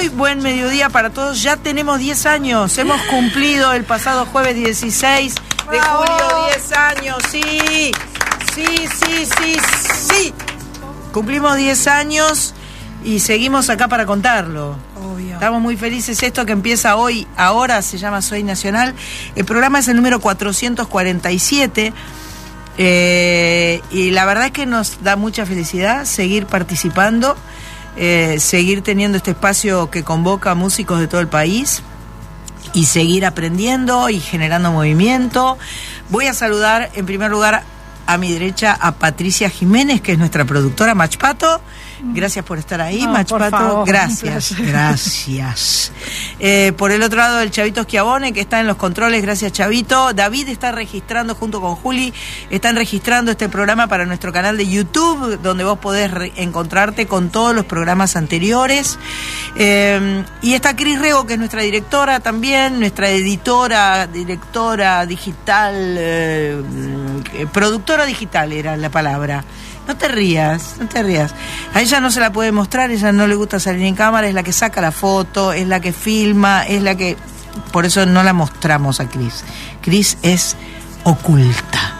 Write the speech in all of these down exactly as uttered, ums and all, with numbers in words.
Muy buen mediodía para todos. Ya tenemos diez años. Hemos cumplido el pasado jueves dieciséis de ¡Bravo! julio diez años. Sí, sí, sí, sí, sí. Cumplimos diez años y seguimos acá para contarlo. Obvio. Estamos muy felices. Esto que empieza hoy, ahora se llama Soy Nacional. El programa es el número cuatrocientos cuarenta y siete. Eh, y la verdad es que nos da mucha felicidad seguir participando. Eh, seguir teniendo este espacio que convoca a músicos de todo el país y seguir aprendiendo y generando movimiento. Voy a saludar en primer lugar a mi derecha a Patricia Jiménez, que es nuestra productora. Machpato, gracias por estar ahí. No, Machpato, por favor, gracias, gracias. Eh, por el otro lado, el Chavito Schiavone, que está en los controles, gracias Chavito. David está registrando junto con Juli, están registrando este programa para nuestro canal de YouTube, donde vos podés re- encontrarte con todos los programas anteriores. Eh, y está Cris Rego, que es nuestra directora también, nuestra editora, directora digital, eh, productora digital era la palabra. No te rías, no te rías. A ella no se la puede mostrar, ella no le gusta salir en cámara, es la que saca la foto, es la que filma, es la que... Por eso no la mostramos a Cris. Cris es oculta.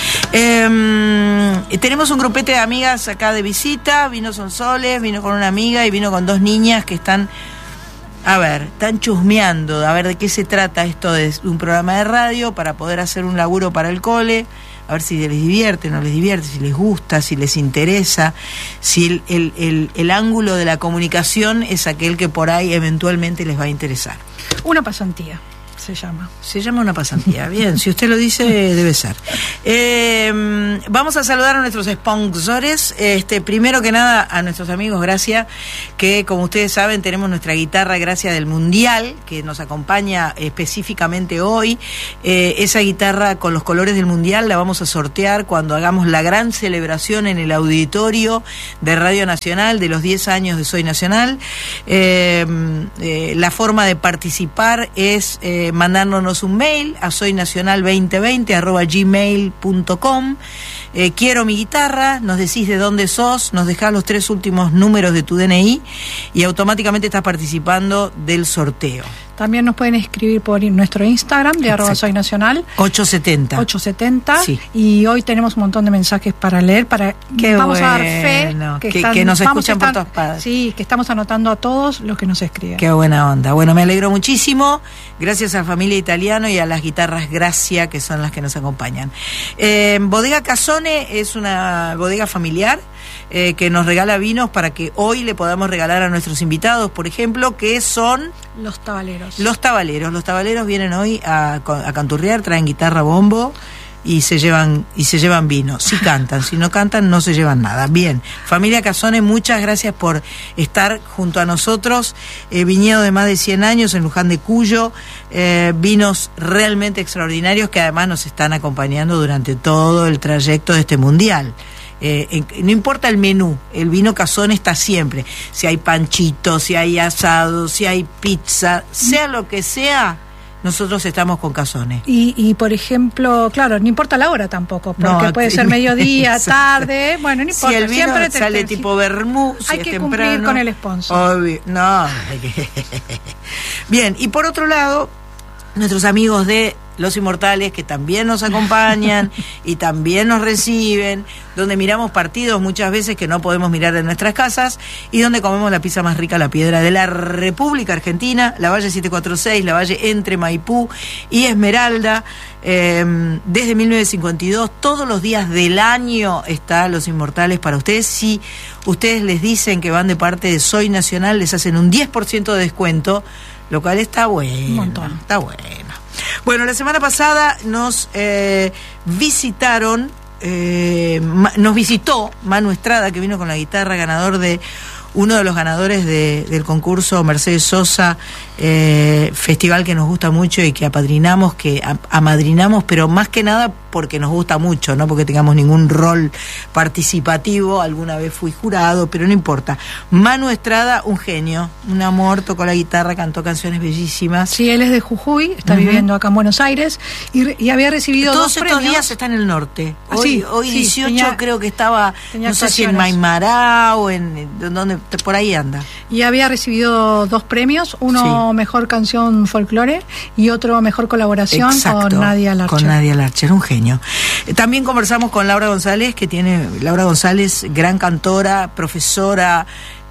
Eh, tenemos un grupete de amigas acá de visita, vino Sonsoles, vino con una amiga y vino con dos niñas que están... A ver, están chusmeando, a ver de qué se trata esto de un programa de radio para poder hacer un laburo para el cole, a ver si les divierte, no les divierte, si les gusta, si les interesa, si el, el, el, el ángulo de la comunicación es aquel que por ahí eventualmente les va a interesar. Una pasantía se llama. Se llama una pasantía, bien, si usted lo dice, debe ser. Eh, vamos a saludar a nuestros sponsores. Este, primero que nada, a nuestros amigos Gracia, que como ustedes saben, tenemos nuestra guitarra Gracia del Mundial, que nos acompaña específicamente hoy. Eh, esa guitarra con los colores del Mundial la vamos a sortear cuando hagamos la gran celebración en el auditorio de Radio Nacional de los diez años de Soy Nacional. Eh, eh, la forma de participar es... Eh, mandándonos un mail a soynacional veinte veinte arroba gmail punto com. Eh, quiero mi guitarra, nos decís de dónde sos, nos dejás los tres últimos números de tu D N I y automáticamente estás participando del sorteo. También nos pueden escribir por nuestro Instagram de arroba soy nacional ochocientos setenta. ochocientos setenta. Sí. Y hoy tenemos un montón de mensajes para leer. Para Qué vamos bueno, a dar fe que, están, que nos vamos, escuchan están, por todas partes. Sí, que estamos anotando a todos los que nos escriben. Qué buena onda. Bueno, me alegro muchísimo. Gracias a Familia Italiano y a las guitarras Gracia, que son las que nos acompañan. Eh, Bodega Casone es una bodega familiar eh, que nos regala vinos para que hoy le podamos regalar a nuestros invitados, por ejemplo, que son... Los tabaleros. Los tabaleros. Los tabaleros vienen hoy a, a canturrear, traen guitarra, bombo y se llevan y se llevan vino. Si cantan, si no cantan no se llevan nada. Bien, familia Casone, muchas gracias por estar junto a nosotros. Eh, viñedo de más de cien años en Luján de Cuyo, eh, vinos realmente extraordinarios que además nos están acompañando durante todo el trayecto de este mundial. Eh, en, no importa el menú, el vino Casone está siempre. Si hay panchito, si hay asado, si hay pizza, sea lo que sea, nosotros estamos con Casone. Y, y por ejemplo, claro, no importa la hora tampoco, porque No, puede te- ser mediodía, tarde, bueno, no importa. Si el vino siempre te- sale te- tipo vermú, si hay es que temprano, cumplir con el sponsor. Obvio, no. Bien, y por otro lado, nuestros amigos de Los Inmortales, que también nos acompañan y también nos reciben, donde miramos partidos muchas veces que no podemos mirar en nuestras casas y donde comemos la pizza más rica, La Piedra, de la República Argentina, La Valle setecientos cuarenta y seis, La Valle entre Maipú y Esmeralda. Eh, desde mil novecientos cincuenta y dos, todos los días del año está Los Inmortales para ustedes. Si ustedes les dicen que van de parte de Soy Nacional, les hacen un diez por ciento de descuento, lo cual está bueno. Un montón. Está bueno. Bueno, la semana pasada nos eh, visitaron, eh, ma, nos visitó Manu Estrada, que vino con la guitarra, ganador de uno de los ganadores de, del concurso Mercedes Sosa, eh, festival que nos gusta mucho y que apadrinamos, que a, amadrinamos, pero más que nada porque nos gusta mucho, no porque tengamos ningún rol participativo. Alguna vez fui jurado, pero no importa. Manu Estrada, un genio, un amor, tocó la guitarra, cantó canciones bellísimas. Sí, él es de Jujuy, está uh-huh. viviendo acá en Buenos Aires y, y había recibido todos dos estos premios. días está en el norte. Ah, hoy sí, hoy sí, dieciocho tenía, creo que estaba, no sé si en Maimará o en, en donde, por ahí anda. Y había recibido dos premios, uno sí. mejor canción folclore y otro mejor colaboración. Exacto, con Nadia Larcher. Con Nadia Larcher, un genio. También conversamos con Laura González, que tiene, Laura González, gran cantora, profesora,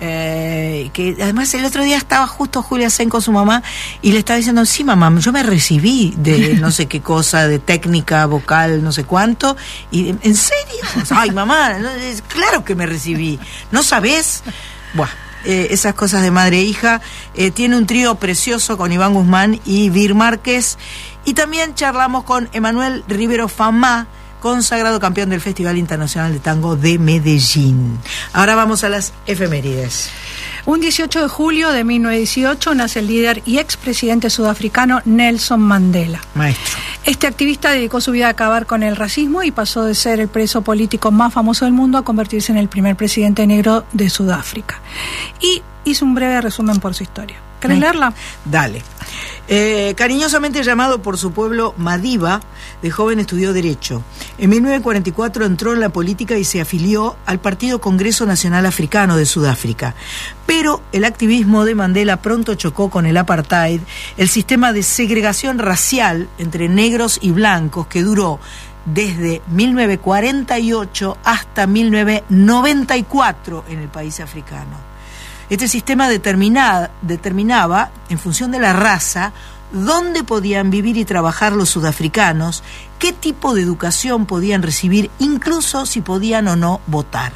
eh, que además el otro día estaba justo Julia Sen con su mamá y le estaba diciendo, sí mamá, yo me recibí de no sé qué cosa, de técnica vocal, no sé cuánto, y ¿en serio? Ay mamá, claro que me recibí, ¿no sabés? Buah. Eh, esas cosas de madre e hija. Eh, tiene un trío precioso con Iván Guzmán y Vir Márquez. Y también charlamos con Emanuel Rivero Famá, consagrado campeón del Festival Internacional de Tango de Medellín. Ahora vamos a las efemérides. Un dieciocho de julio de mil novecientos dieciocho nace el líder y expresidente sudafricano Nelson Mandela. Maestro. Este activista dedicó su vida a acabar con el racismo y pasó de ser el preso político más famoso del mundo a convertirse en el primer presidente negro de Sudáfrica. Y hizo un breve resumen por su historia. ¿Querés leerla? Dale. Eh, cariñosamente llamado por su pueblo Madiba, de joven estudió Derecho. En mil novecientos cuarenta y cuatro entró en la política y se afilió al Partido Congreso Nacional Africano de Sudáfrica. Pero el activismo de Mandela pronto chocó con el apartheid, el sistema de segregación racial entre negros y blancos que duró desde mil novecientos cuarenta y ocho hasta mil novecientos noventa y cuatro en el país africano. Este sistema determinaba, determinaba, en función de la raza, dónde podían vivir y trabajar los sudafricanos, qué tipo de educación podían recibir, incluso si podían o no votar.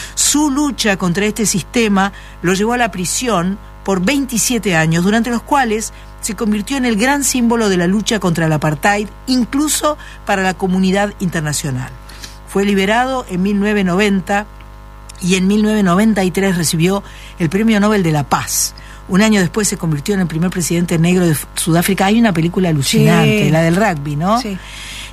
Su lucha contra este sistema lo llevó a la prisión por veintisiete años, durante los cuales se convirtió en el gran símbolo de la lucha contra el apartheid, incluso para la comunidad internacional. Fue liberado en mil novecientos noventa y en mil novecientos noventa y tres recibió el Premio Nobel de la Paz. Un año después se convirtió en el primer presidente negro de Sudáfrica. Hay una película alucinante, sí. La del rugby, ¿no? Sí.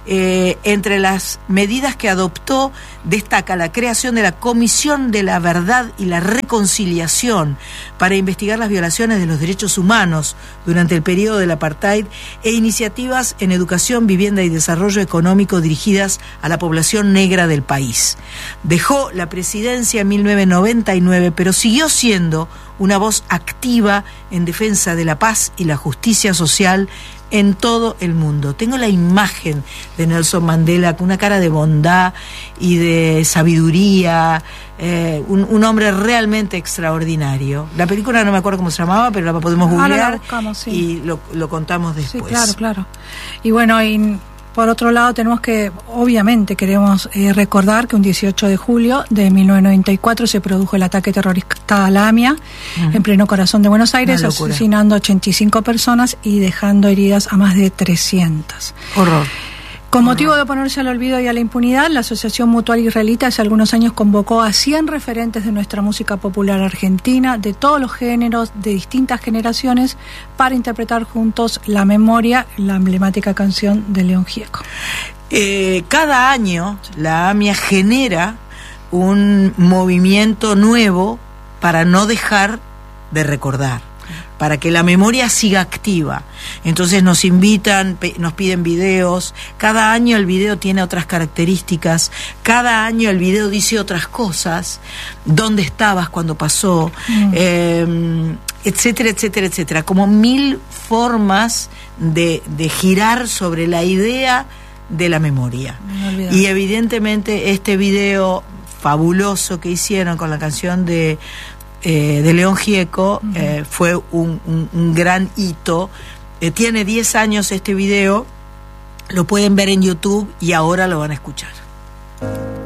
Eh, entre las medidas que adoptó destaca la creación de la Comisión de la Verdad y la Reconciliación para investigar las violaciones de los derechos humanos durante el periodo del apartheid e iniciativas en educación, vivienda y desarrollo económico dirigidas a la población negra del país. Dejó la presidencia en mil novecientos noventa y nueve, pero siguió siendo una voz activa en defensa de la paz y la justicia social en todo el mundo. Tengo la imagen de Nelson Mandela con una cara de bondad y de sabiduría, eh, un, un hombre realmente extraordinario. La película no me acuerdo cómo se llamaba, pero la podemos googlear. Ahora la buscamos, sí. Y lo, lo contamos después. Sí, claro, claro. Y bueno, y por otro lado tenemos que, obviamente queremos eh, recordar que un dieciocho de julio de mil novecientos noventa y cuatro se produjo el ataque terrorista a la AMIA, uh-huh. en pleno corazón de Buenos Aires, asesinando a ochenta y cinco personas y dejando heridas a más de trescientas. Horror. Con motivo de oponerse al olvido y a la impunidad, la Asociación Mutual Israelita hace algunos años convocó a cien referentes de nuestra música popular argentina, de todos los géneros, de distintas generaciones, para interpretar juntos La Memoria, la emblemática canción de León Gieco. Eh, cada año la AMIA genera un movimiento nuevo para no dejar de recordar, para que la memoria siga activa. Entonces nos invitan, nos piden videos. Cada año el video tiene otras características. Cada año el video dice otras cosas. ¿Dónde estabas cuando pasó? Mm. Eh, etcétera, etcétera, etcétera. Como mil formas de, de girar sobre la idea de la memoria. Y evidentemente este video fabuloso que hicieron con la canción de Eh, de León Gieco, uh-huh. eh, fue un, un, un gran hito. Eh, tiene diez años este video, lo pueden ver en YouTube y ahora lo van a escuchar.